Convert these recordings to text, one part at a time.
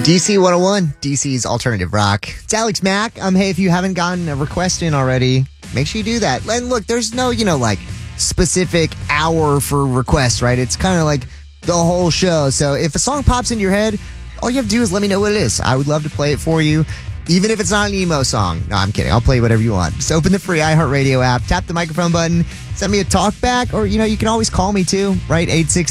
DC 101, DC's alternative rock. It's Alex Mack. Hey, if you haven't gotten a request in already, make sure you do that. And look, there's no, specific hour for requests, right? It's kind of like the whole show. So if a song pops into your head, all you have to do is let me know what it is. I would love to play it for you, even if it's not an emo song. No, I'm kidding. I'll play whatever you want. Just open the free iHeartRadio app, tap the microphone button, send me a talk back, or, you can always call me too, right?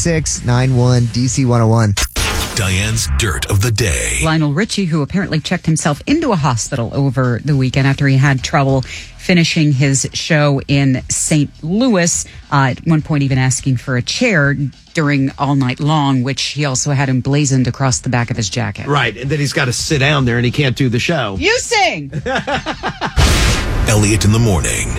866-91-DC-101. Diane's Dirt of the Day. Lionel Richie, who apparently checked himself into a hospital over the weekend after he had trouble finishing his show in St. Louis, at one point even asking for a chair during All Night Long, which he also had emblazoned across the back of his jacket. Right, and then he's got to sit down there and he can't do the show. You sing! Elliot in the Morning.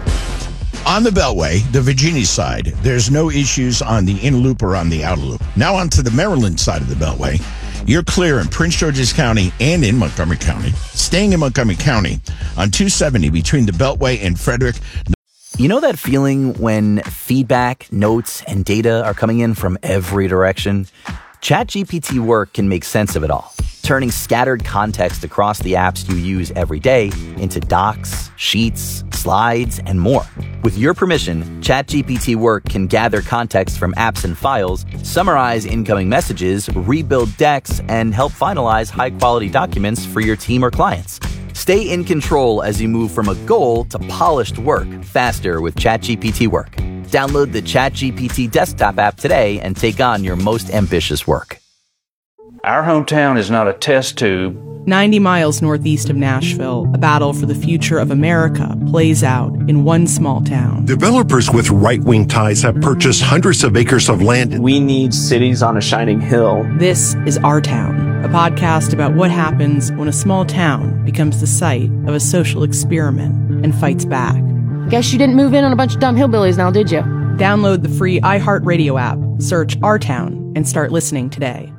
On the Beltway, the Virginia side, there's no issues on the in loop or on the out loop. Now on to the Maryland side of the Beltway. You're clear in Prince George's County and in Montgomery County. Staying in Montgomery County on 270 between the Beltway and Frederick. You know that feeling when feedback, notes, and data are coming in from every direction? ChatGPT Work can make sense of it all, turning scattered context across the apps you use every day into docs, sheets, slides, and more. With your permission, ChatGPT Work can gather context from apps and files, summarize incoming messages, rebuild decks, and help finalize high-quality documents for your team or clients. Stay in control as you move from a goal to polished work faster with ChatGPT Work. Download the ChatGPT desktop app today and take on your most ambitious work. Our hometown is not a test tube. 90 miles northeast of Nashville, a battle for the future of America plays out in one small town. Developers with right-wing ties have purchased hundreds of acres of land. We need cities on a shining hill. This is Our Town, a podcast about what happens when a small town becomes the site of a social experiment and fights back. Guess you didn't move in on a bunch of dumb hillbillies now, did you? Download the free iHeartRadio app, search Our Town, and start listening today.